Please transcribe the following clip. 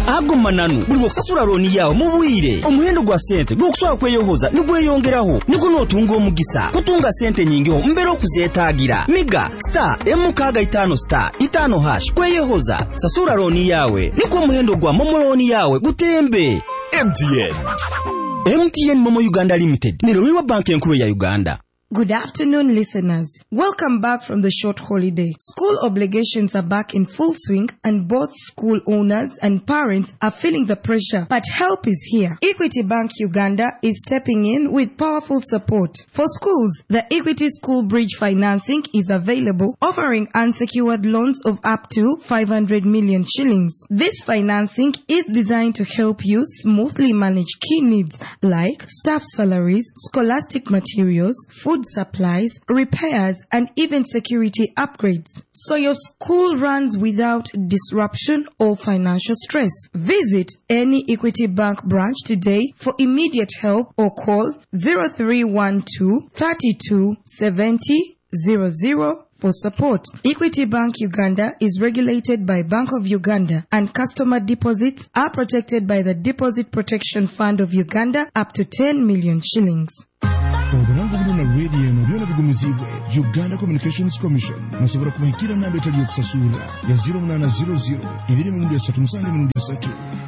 agomananu buli okusasula looni yawe mu bwire omuhendo gwa sente gw'okusobola kweyohoza nigweyongeraho nigwo nootunga omugisa kutunga sente nyingiho mbere okuzeetaagira miga *555*5 kweyohoza sasula looni yawe nikwo omuhendo gwa momo looni yawe gutembe. MTN Momo Uganda Limited ni Ruiwa Bank enkulu ya Uganda. Good afternoon, listeners. Welcome back from the short holiday. School obligations are back in full swing and both school owners and parents are feeling the pressure, but help is here. Equity Bank Uganda is stepping in with powerful support. For schools, the Equity School Bridge financing is available, offering unsecured loans of up to 500 million shillings. This financing is designed to help you smoothly manage key needs like staff salaries, scholastic materials, food supplies, repairs, and even security upgrades, so your school runs without disruption or financial stress. Visit any Equity Bank branch today for immediate help or call 0312 32 70 00 for support. Equity Bank Uganda is regulated by Bank of Uganda, and customer deposits are protected by the Deposit Protection Fund of Uganda up to 10 million shillings. Oburango buluna radio no byona bigumizibwe Uganda Communications Commission nasobora kubahikira namba etali okusasula ya 0800 233